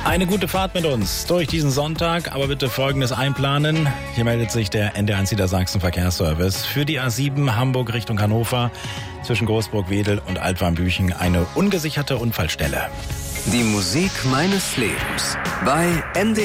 Eine gute Fahrt mit uns durch diesen Sonntag, aber bitte Folgendes einplanen. Hier meldet sich der NDR1 Niedersachsen Verkehrsservice. Für die A7 Hamburg Richtung Hannover zwischen Großburg-Wedel und Altwarmbüchen eine ungesicherte Unfallstelle. Die Musik meines Lebens bei NDR.